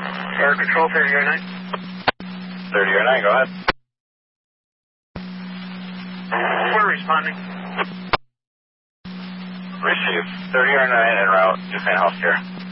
Air Control, 3009. 3009, go ahead. We're responding. Receive. 3009 en route, Dufan Healthcare.